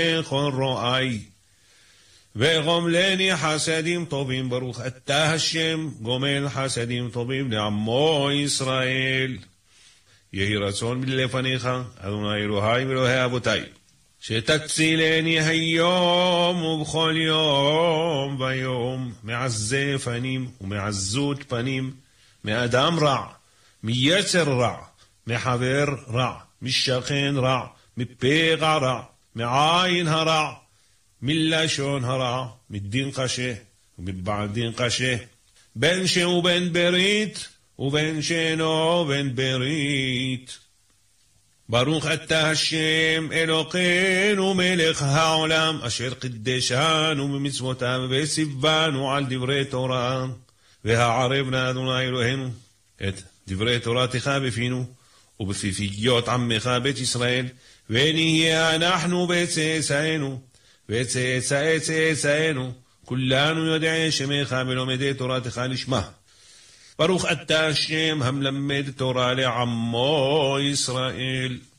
כל רואי, וגומלני חסדים טובים, ברוך אתה השם, גומל חסדים טובים לעמו ישראל. יהי רצון מלפניך, אדוני אלוהי ואלוהי אבותי, שתצילני היום ובכל יום ויום מעזי פנים ומעזות פנים, מאדם רע, מיצר רע, מחבר רע, משכן רע, מפגע רע, מעין הרע, מלשון הרע, מדין קשה ומבעד דין קשה, בין שהוא בן ברית ובין שאינו בן ברית. ברוך אתה השם אלוקינו מלך העולם, אשר קידשנו במצוותיו וציוונו על דברי תורה. והערבנה אדוני אלוהינו את דברי תורתך בפינו ובפיפיות עמך בית ישראל, ונהיה אנחנו וצאצאינו וצאצאי צאצאינו כולנו יודעי שמך ולומדי תורתך לשמה. ברוך אתה השם המלמד תורה לעמו ישראל.